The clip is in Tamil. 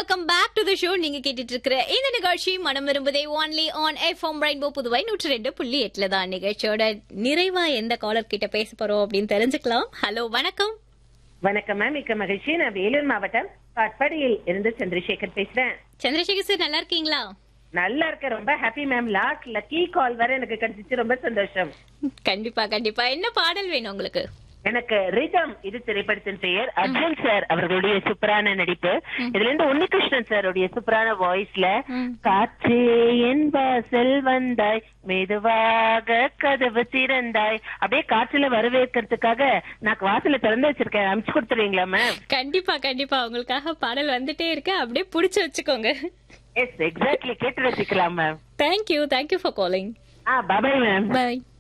Welcome back to the show. நீங்க கேட்டுட்டு இருக்கிற இந்த நிகழ்ச்சி மனம் விரும்புதே only on FM rainbow Puduvai 102.8 தான். நிகழ்ச்சியோட நிறைவா எந்த காலர் கிட்ட பேச போறோம் அப்படின்னு தெரிஞ்சுக்கலாம். ஹலோ, வணக்கம். வணக்கம் மேம், மிக்க மகிழ்ச்சி. நான் வேலூர் மாவட்டம் காட்பாடியில் இருந்து சந்திரசேகர் பேசுறேன். சந்திரசேகர் சார், நல்லா இருக்கீங்களா? நல்லா இருக்கேன், ரொம்ப ஹாப்பி மேம். லாஸ்ட் லக்கி கால் வர எனக்கு கிடைச்சிச்சு, ரொம்ப சந்தோஷம். கண்டிப்பா கண்டிப்பா. என்ன பாடல் வேணும் உங்களுக்கு? எனக்கு ரிதம் இது திரைப்படத்தின் பெயர். அர்ஜுன் சார் அவர்களுடைய சூப்பரான நடிப்பு, இதுல இருந்து உன்னிகிருஷ்ணன் சாருடைய சூப்பரான வாய்ஸ்ல காற்றே என் வாசல் வந்தாய் மெதுவாக கதவு திறந்தாய், அப்படியே காற்றுல வரவேற்கிறதுக்காக நான் வாசல திறந்து வச்சிருக்கேன். அனுப்பிச்சு கொடுத்துருவீங்களா மேம்? கண்டிப்பா கண்டிப்பா, உங்களுக்காக பாடல் வந்துட்டே இருக்கு, அப்படியே புடிச்சு வச்சுக்கோங்க. எஸ், எக்ஸாக்ட்லி, கேட்டு ரசிக்கலாம் ma'am. Thank you for calling. Bye ma'am. Bye.